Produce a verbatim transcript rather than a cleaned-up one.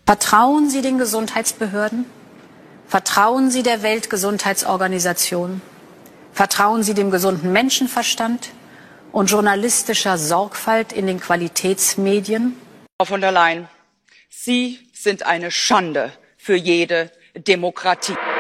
Vertrauen Sie den Gesundheitsbehörden? Vertrauen Sie der Weltgesundheitsorganisation? Vertrauen Sie dem gesunden Menschenverstand und journalistischer Sorgfalt in den Qualitätsmedien? Frau von der Leyen, Sie sind eine Schande für jede Demokratie.